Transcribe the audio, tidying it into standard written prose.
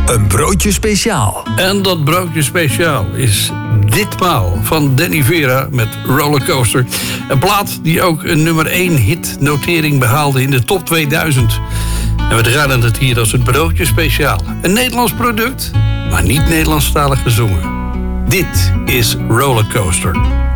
Een broodje speciaal. En dat broodje speciaal is ditmaal van Danny Vera met Rollercoaster. Een plaat die ook een nummer 1 hitnotering behaalde in de top 2000. En we draaien het hier als het broodje speciaal. Een Nederlands product, maar niet Nederlandstalig gezongen. Dit is Rollercoaster.